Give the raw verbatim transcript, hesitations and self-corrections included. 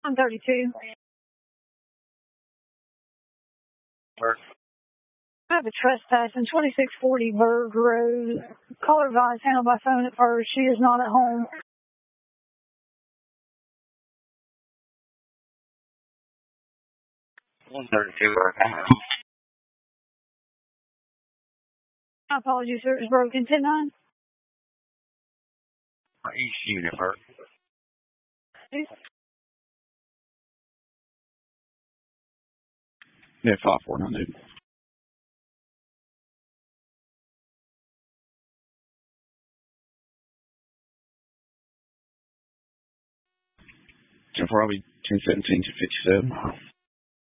I'm thirty-two. Where? I have a trespass in twenty-six forty Berg Road. Caller advised handled by phone at first. She is not at home. one thirty-two. My apologies, sir. It was broken. ten nine. East unit, Bert. Yeah, five four nine eight. ten four, I'll be ten seventeen to fifty-seven.